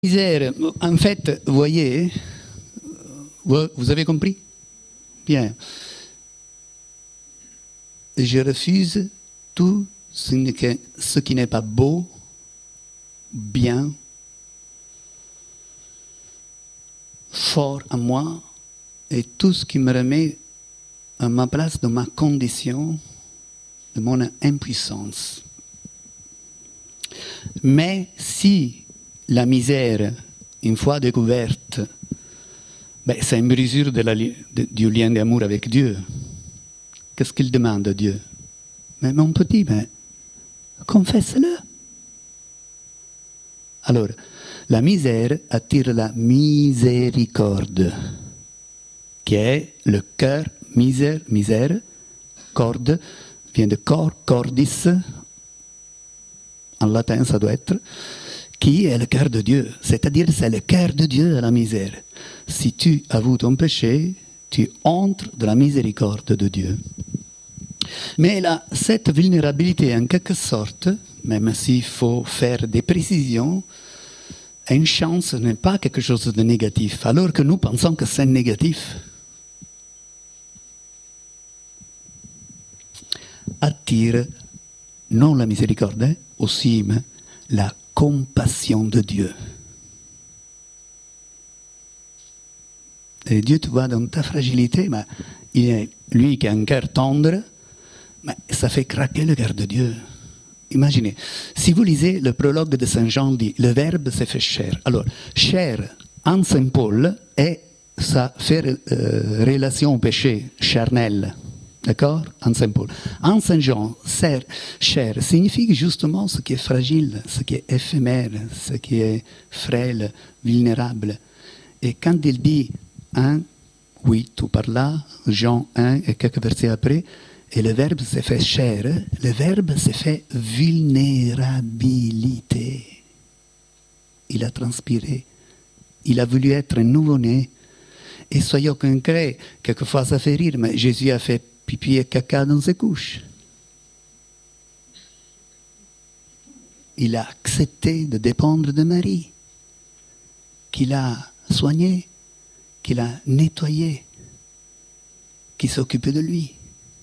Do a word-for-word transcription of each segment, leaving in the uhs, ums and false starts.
Misère, en fait, vous voyez, vous avez compris? Bien. Je refuse tout ce qui n'est pas beau, bien, fort à moi, et tout ce qui me remet à ma place dans ma condition, de mon impuissance. Mais si la misère, une fois découverte, ben, c'est une brisure de la, de, du lien d'amour avec Dieu. Qu'est-ce qu'il demande à Dieu? Mais mon petit, ben, confesse-le. Alors, la misère attire la miséricorde, qui est le cœur, misère, misère, corde, vient de cor, cordis, en latin ça doit être, qui est le cœur de Dieu. C'est-à-dire c'est le cœur de Dieu à la misère. Si tu avoues ton péché, tu entres dans la miséricorde de Dieu. Mais là, cette vulnérabilité, en quelque sorte, même s'il faut faire des précisions, une chance n'est pas quelque chose de négatif, alors que nous pensons que c'est négatif. Attire, non la miséricorde, hein, aussi, mais la compassion de Dieu. Et Dieu te voit dans ta fragilité, mais il est, lui qui a un cœur tendre, mais ça fait craquer le cœur de Dieu. Imaginez, si vous lisez le prologue de Saint Jean, dit le Verbe s'est fait chair. Alors, chair en Saint Paul, est, ça fait euh, relation au péché charnel. D'accord? En Saint Paul. En Saint Jean, chair signifie justement ce qui est fragile, ce qui est éphémère, ce qui est frêle, vulnérable. Et quand il dit un, oui, tout par là, Jean un et quelques versets après, et le Verbe s'est fait chair, le Verbe s'est fait vulnérabilité. Il a transpiré. Il a voulu être un nouveau-né. Et soyons concrets, quelquefois ça fait rire, mais Jésus a fait pipi et caca dans ses couches. Il a accepté de dépendre de Marie, qu'il a soigné, qu'il a nettoyé, qui s'occupait de lui.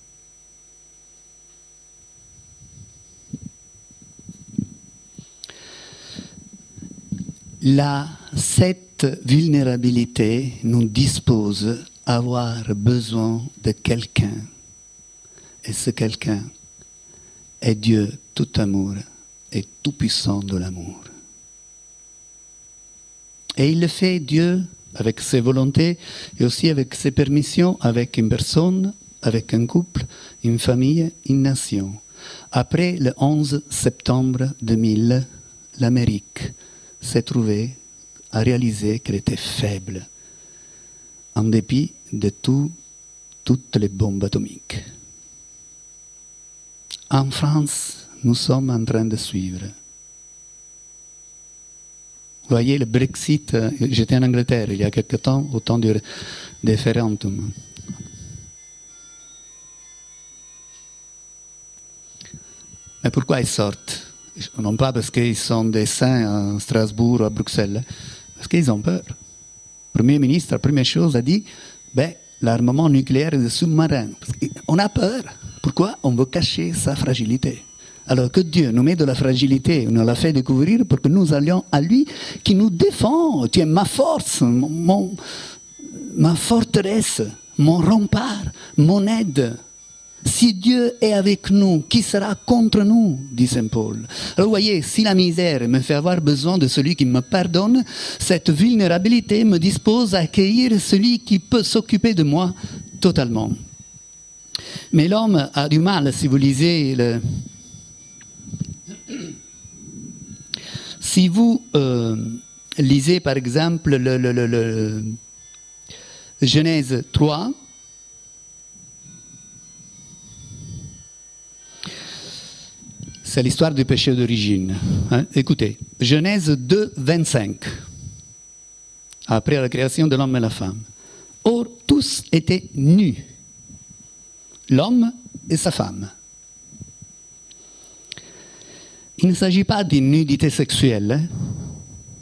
Là, cette vulnérabilité nous dispose à avoir besoin de quelqu'un. Et ce quelqu'un est Dieu tout amour et tout puissant de l'amour. Et il le fait, Dieu, avec ses volontés et aussi avec ses permissions, avec une personne, avec un couple, une famille, une nation. Après le onze septembre deux mille, l'Amérique s'est trouvée à réaliser qu'elle était faible, en dépit de tout, toutes les bombes atomiques. En France, nous sommes en train de suivre. Vous voyez, le Brexit, j'étais en Angleterre il y a quelque temps, au temps du référendum. Mais pourquoi ils sortent? Non pas parce qu'ils sont des saints à Strasbourg ou à Bruxelles, parce qu'ils ont peur. Le Premier ministre, la première chose, a dit, ben, l'armement nucléaire est des sous-marins. On a peur. Pourquoi? On veut cacher sa fragilité. Alors que Dieu nous met de la fragilité, nous l'a fait découvrir pour que nous allions à lui qui nous défend. Tu es ma force, mon, mon, ma forteresse, mon rempart, mon aide. Si Dieu est avec nous, qui sera contre nous, dit Saint Paul. Alors vous voyez, si la misère me fait avoir besoin de celui qui me pardonne, cette vulnérabilité me dispose à accueillir celui qui peut s'occuper de moi totalement. Mais l'homme a du mal, si vous lisez le... Si vous euh, lisez par exemple le, le, le, le Genèse trois, c'est l'histoire du péché d'origine. Hein? Écoutez, Genèse deux, vingt-cinq, après la création de l'homme et la femme. Or, tous étaient nus, l'homme et sa femme. Il ne s'agit pas d'une nudité sexuelle, hein?